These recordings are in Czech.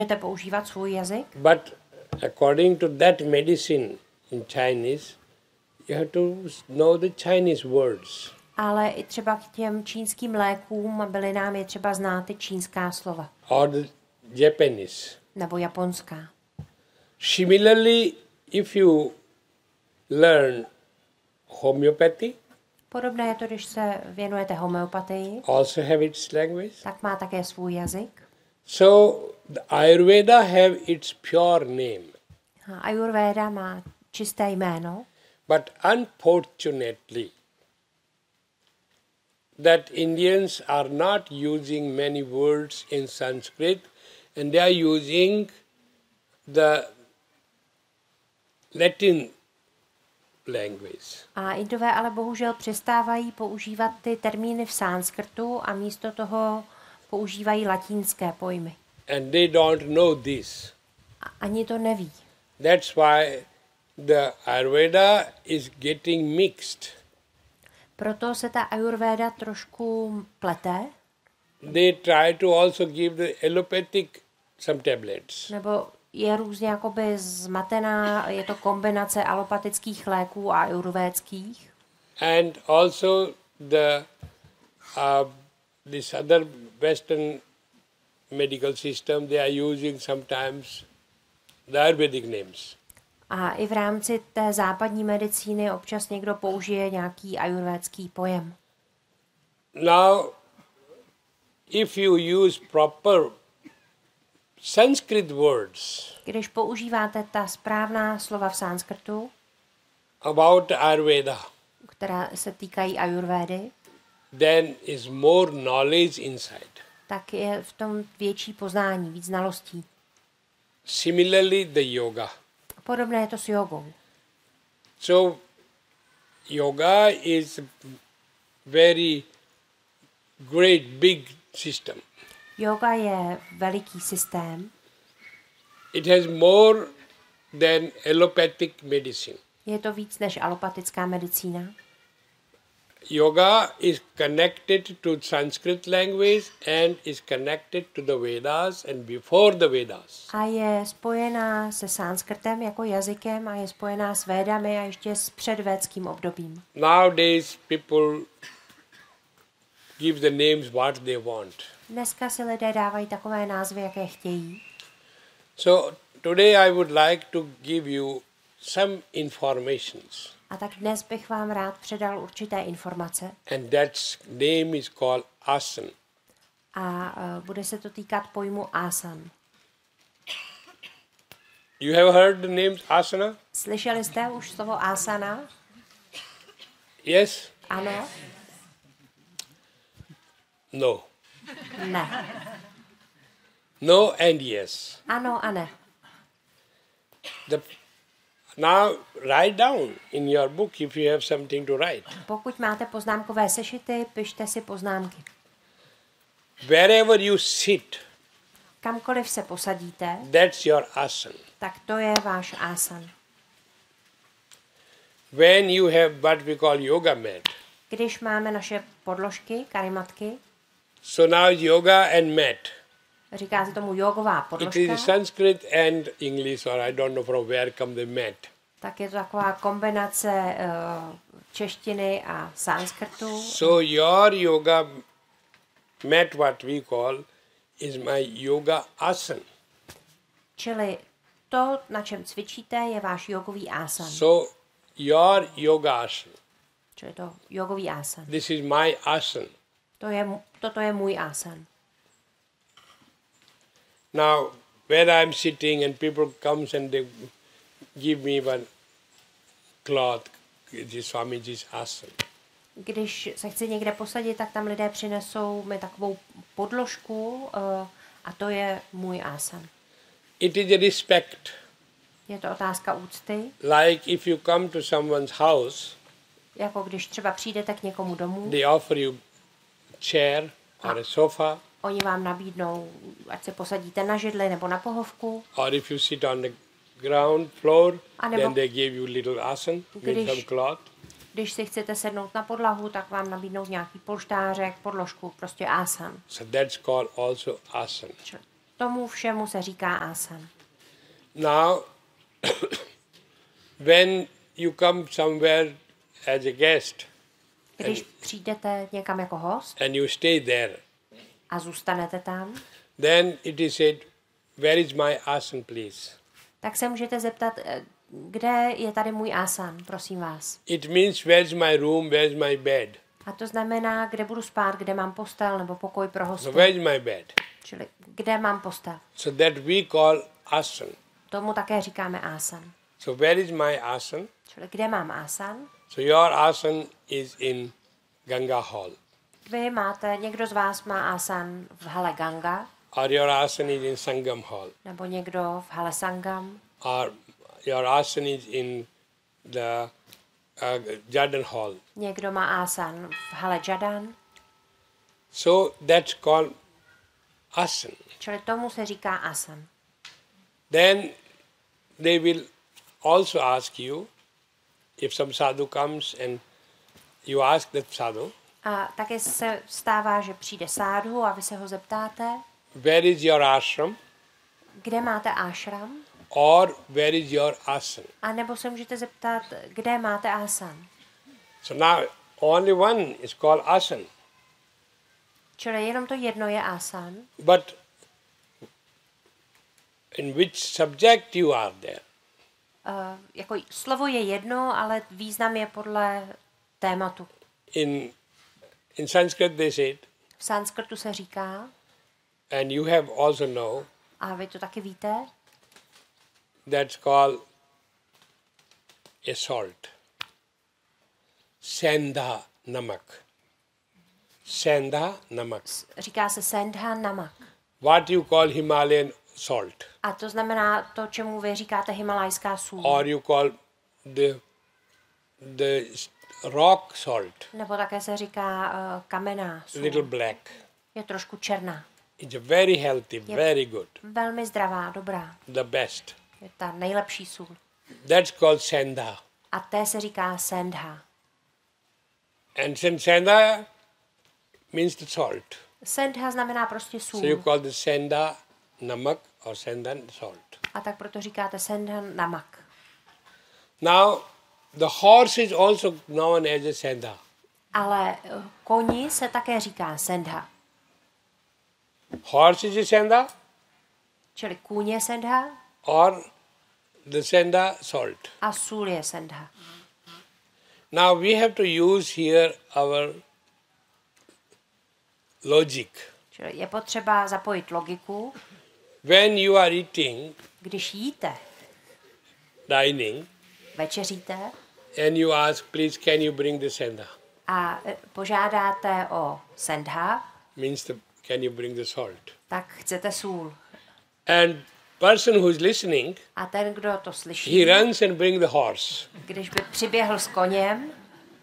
Můžete používat svůj jazyk? But according to that medicine in Chinese, you have to know the Chinese words. Ale i třeba k těm čínským lékům a bylinám je třeba znát ty čínská slova. Or the Japanese. Nebo japonská. Similarly, if you learn homeopathy, Podobné je to, když se věnujete homeopatii, also have its language. tak má také svůj jazyk. So the Ayurveda have its pure name. A Ayurveda má čisté jméno, But unfortunately, that Indians are not using many words in Sanskrit and they are using the Latin language. a Indové ale bohužel přestávají používat ty termíny v sanskrtu a místo toho používají latinské pojmy. And they don't know this. A ani to neví. That's why the Ayurveda is getting mixed. Proto se ta Ayurveda trošku plete, They try to also give the allopathic some tablets. nebo je různě jakoby zmatená, je to kombinace alopatických léků a ayurvédských. And also this other Western medical system, they are using sometimes the Ayurvedic names. A i v rámci té západní medicíny občas někdo použije nějaký ayurvédský pojem. Now, if you use proper Sanskrit words Když používáte ta správná slova v sanskrtu, about Ayurveda, která se týkají ayurvédy, then is more knowledge inside. tak je v tom větší poznání, víc znalostí. Similarly, the yoga. Podobné je to s jogou. So, yoga is a very great big system. Yoga je veliký systém. It has more than allopathic medicine. Je to víc než alopatická medicína. Yoga is connected to Sanskrit language and is connected to the Vedas and before the Vedas. A je spojená se sanskrtem jako jazykem a je spojená s védami a ještě s předvédským obdobím. Nowadays people give the names what they want. Dneska si lidé dávají takové názvy, jaké chtějí. So today I would like to give you some informations. A tak dnes bych vám rád předal určité informace. And that name is called asana. A bude se to týkat pojmu asan. You have heard the name asana? Slyšeli jste už slovo asana? Yes? Ano? No. Ne. No and yes. Ano a ne. Now write down in your book if you have something to write. Pokud máte poznámkové sešity, pište si poznámky. Wherever you sit, Kamkoliv se posadíte, that's your asana. tak to je váš asan. When you have what we call yoga mat, Když máme naše podložky, karimatky, so now yoga and mat. říká se tomu jogová It podložka, is Sanskrit and English, or I don't know from where come the mat. tak je to taková kombinace češtiny a sanskrtu. So your yoga mat, what we call, is my yoga asana. Čili to, na čem cvičíte, je váš jogový asan. So your yoga asana. Čili to jogový asan. This is my asana. Toto je můj asan. Now, where I'm sitting and people comes and they give me one cloth, this Swamiji's asana. Když se chci někde posadit, tak tam lidé přinesou mi takovou podložku a to je můj asan. It is a respect. Je to otázka úcty. Like if you come to someone's house, Jako když třeba přijdete k někomu domů, they offer you chair or a sofa, oni vám nabídnou, ať se posadíte na židli nebo na pohovku. or if you sit on the ground floor, A nebo- then they give you little asana with some cloth. Když si chcete sednout na podlahu, tak vám nabídnou nějaký polštářek, podložku, prostě asan. So that's called also asana. Tomu všemu se říká asan. Now, when you come somewhere as a guest Když přijdete někam jako host and you stay there, a zůstanete tam, then it is said, where is my asan, please? tak se můžete zeptat, kde je tady můj asan, prosím vás. It means, where is my room, where is my bed? A to znamená, kde budu spát, kde mám postel nebo pokoj pro hosty. So where is my bed? Čili kde mám postel. So that we call asan. Tomu také říkáme asan. So where is my asan? Čili kde mám asan? So your asan is in Ganga Hall. Vy máte, někdo z vás má asan v hale Ganga, Or your asan is in Sangam Hall. nebo někdo v hale Sangam, Or your asan is in the Jordan Hall. někdo má asan v hale Jadan, So that's called asan. čili tomu se říká asan. Then they will also ask you, if some sadhu comes and you ask that sadhu, A také se stává, že přijde sádu a vy se ho zeptáte, where is your ashram? kde máte ashram, Or where is your asan? a nebo se můžete zeptat, kde máte asan. So now only one is called asan. Čili jenom to jedno je asan, But in which subject you are there? jako slovo je jedno, ale význam je podle tématu. In Sanskrit they say it, V sanskrtu se říká, and you have also know, a vy to taky víte, that's called a salt. Sendha namak. Sendha namak. říká se sendha namak. What you call Himalayan salt. A to znamená to, čemu vy říkáte himalajská sůl. Or you call the rock salt, Nebo také se říká kamenná sůl. little black. Je trošku černá. It's a very healthy, very good, Velmi zdravá, dobrá. the best. Je ta nejlepší sůl. That's called sendha. A té se říká sendha. And sendha means the salt. Sendha znamená prostě So you sůl. call the sendha namak or sendha salt. A tak proto říkáte sendha namak. Now, the horse is also known as a sendha. Ale koni se také říká sendha. Horse is a sendha Čili kůň je sendha or the sendha salt. a sůl je sendha. Now we have to use here our logic. Čili je potřeba zapojit logiku. When you are eating, Když jíte, dining, večeříte and you ask, please, can you bring the sendha? a požádáte o sendha, Means can you bring the salt? tak chcete sůl. And person who is listening, A ten, kdo to slyší, he runs and bring the horse. když by přiběhl s koněm,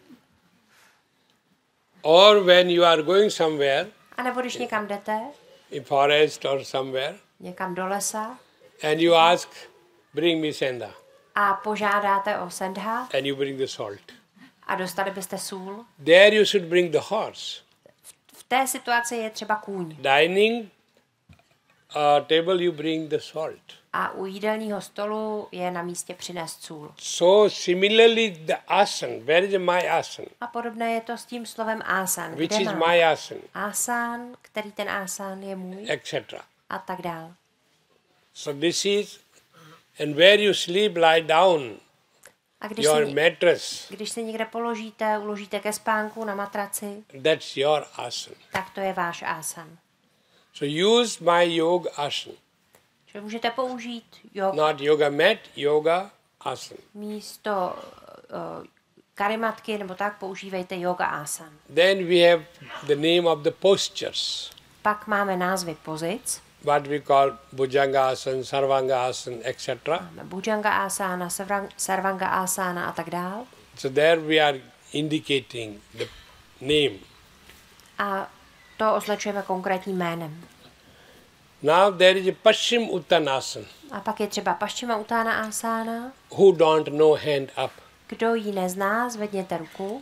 Or when you are going somewhere, anebo když někam jdete, in forest or somewhere, někam do lesa and you ask, bring me sendha, a požádáte o sendha and you bring the salt. a dostali byste sůl, There you should bring the horse. v té situaci je třeba kůň. Dining table, you bring the salt. A u jídelního stolu je na místě přinést sůl. So similarly, the asan, where is my asan? A podobné je to s tím slovem asan. Which Kde is mám my asan, asan, který ten asan je můj etc. a tak dál. So this is, and where you sleep, lie down, A když your si, mattress, když se někde položíte, uložíte ke spánku na matraci, that's your asan. tak to je váš asan. So use my yoga asan, Čili můžete použít jogu not yoga mat, yoga asan. místo karimatky, nebo tak používejte yoga asan. Then we have the name of the postures, Pak máme názvy pozic. what we call Bhujanga asan, Sarvanga asan, etc. Máme Bhujanga asana, Sarvanga asana a tak dál. So there we are indicating the name. A to označujeme konkrétním jménem. Now there is a Paschim Uttanasana. A pak je třeba Paschima Uttána asana. Who don't know, hand up. Kdo ji nezná, zvedněte ruku.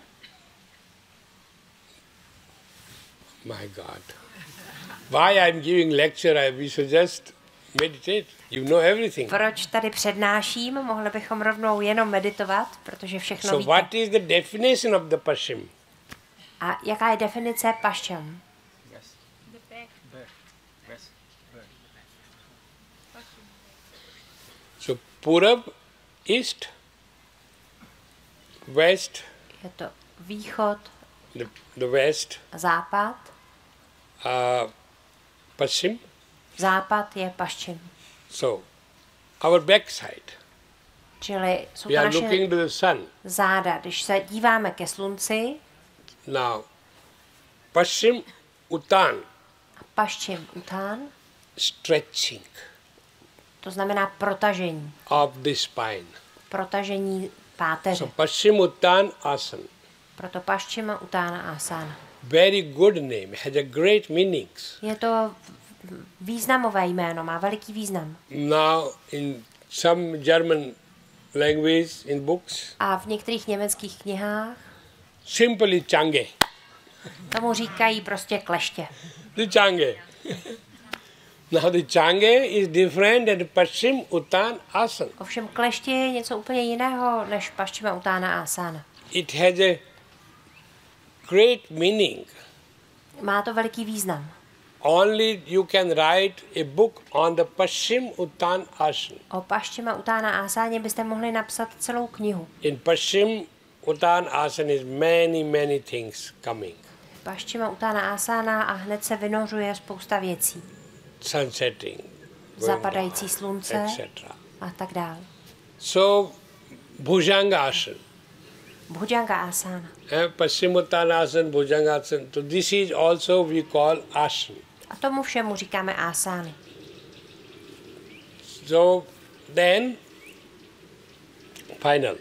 My God. Why I'm giving lecture, we should just Meditate. You know everything. Proč tady přednáším? Mohli bychom rovnou jenom meditovat, protože všechno So víte. what is the definition of the Paschim? A jaká je definice paščam? So Purab, East, West, Je to východ, the West, západ. Paschim. Západ je paščim. So our backside. Čili jsou We to are naše looking to the sun. záda. Když se díváme ke slunci, Now, Paschim Utan, paščim után, stretching to znamená protažení. of the spine. Protažení páteře. So Paschim Utan Asana. Proto paščima utána asana. Very good name, has a great meanings. Je to významové jméno, má veliký význam. Now in some German language in books, A v některých německých knihách simply Change. tomu říkají prostě kleště. The Change. Now the Change is different than Paschim Utan Asana. Ovšem kleště je něco úplně jiného než paščima utána asana. It has a great meaning. Má to veliký význam. Only you can write a book on the Paschim Utan Asana. O paščima utána asáně byste mohli napsat celou knihu. In Paschim Utan Asana is many things coming. Paščima utána asána a hned se vynořuje spousta věcí. Sun setting, going Zapadající down, slunce etc. a tak dále. So Bhujanga Asana, Bhujanga asana. Paschim Utan Asana, Bhujanga Asana. So this is also we call Asana. A tomu všemu říkáme asány. So then, final.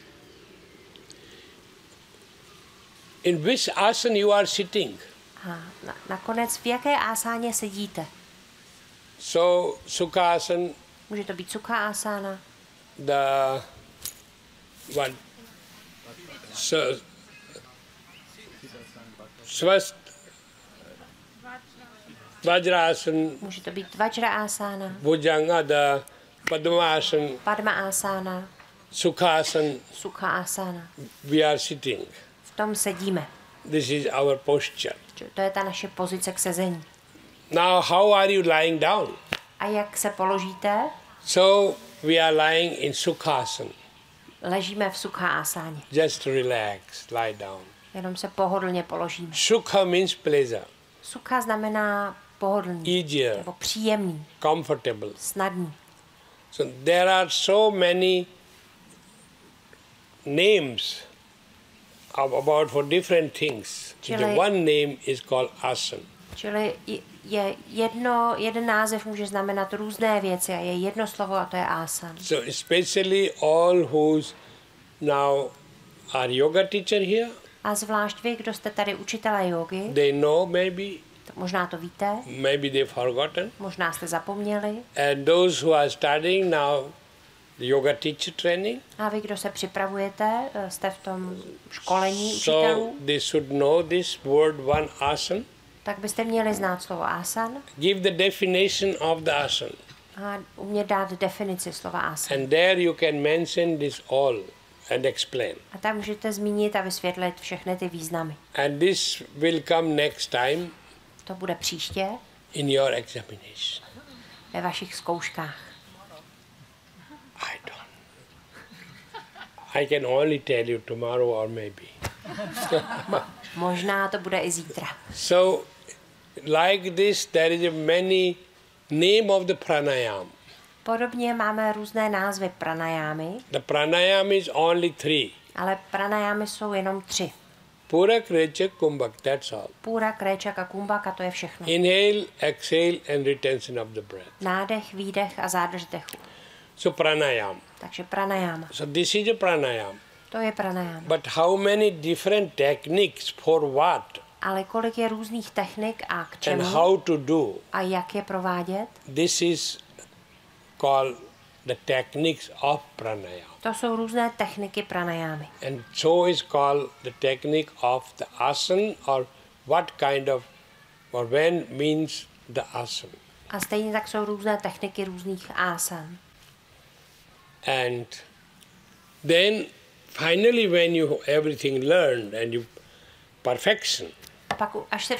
In which asana you are sitting? A nakonec v jaké asáně sedíte? So Sukhasana, Může to být sukha asana, the what? Swast, Vajrasana, může to být vajra asana, Bhujanga, the Padmasana, padma asana, Sukhasana, sukha asana. we are sitting. V tom sedíme. This is our posture. To je ta naše pozice k sezení. Now, how are you lying down? A jak se položíte? So, we are lying in Sukhasana. Ležíme v sukha asáně. Just relax, lie down. Jenom se pohodlně položíme. Sukha means pleasure, Sukha znamená pohodlný, easier, nebo příjemný, comfortable. snadný. So there are so many names about for different things. The Čili- one name is called asana. Čili je jeden název může znamenat různé věci a je jedno slovo a to je asan. So especially all who's now are yoga teacher here, A zvlášť vy, kdo jste tady učitelé jógy, they know maybe, možná to víte, maybe they've forgotten. možná jste zapomněli. And those who are studying now the yoga teacher training, A vy, kdo se připravujete, jste v tom školení so učitelů, they should know this word one asana. tak byste měli znát slovo asan Give the definition of the asana. a umět dát definici slova asan. And there you can mention this all and explain. A tam můžete zmínit a vysvětlit všechny ty významy. And this will come next time To bude příště in your examination. ve vašich zkouškách. I don't. I can only tell you tomorrow or maybe. Možná to bude i zítra. So, like this, there is a many name of the pranayam. Podobně máme různé názvy pranajámy, The pranayam is only 3. ale pranajámy jsou jenom 3. Pura, Krecha, Kumbhak, that's all. Půra, kréčak a kumbhaka, to je všechno. Inhale, exhale and retention of the breath. Nádech, výdech a zádrž dechu. So pranayam. Takže pranayama. So this is a pranayam. To je pranayama. But how many different techniques for what Ale kolik je různých technik a k and čemu how to do, a jak je provádět, this is called the techniques of pranayam. to jsou různé techniky pranajámy. And so is called the technique of the asana or what kind of or when means the asana. A stejně tak jsou různé techniky různých asan. And then finally when you everything learned and you perfection, A pak, až se